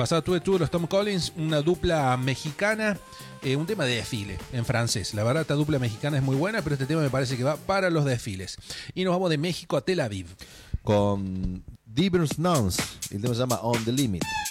pasado tuve los Tom Collins, una dupla mexicana, un tema de desfile en francés. La verdad, esta dupla mexicana es muy buena, pero este tema me parece que va para los desfiles. Y nos vamos de México a Tel Aviv. Con Diverse Nuns, el tema se llama On the Limit.